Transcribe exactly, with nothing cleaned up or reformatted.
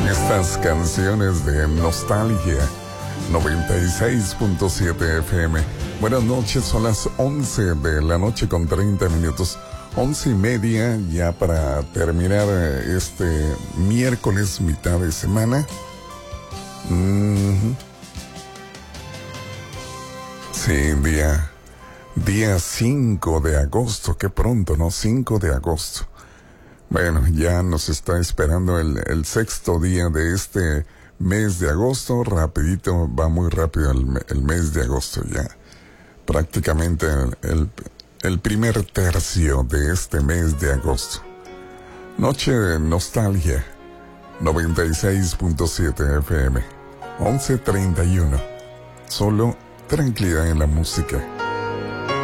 Estas canciones de nostalgia. noventa y seis punto siete F M. Buenas noches, son las once de la noche con treinta minutos. Once y media ya para terminar este miércoles, mitad de semana. Mm-hmm. Sí, día, día cinco de agosto, qué pronto, ¿no? cinco de agosto. Bueno, ya nos está esperando el, el sexto día de este mes de agosto. Rapidito, va muy rápido el, el mes de agosto ya. Prácticamente el, el, el primer tercio de este mes de agosto. Noche de nostalgia. noventa y seis punto siete F M. once treinta y uno. Solo tranquilidad en la música.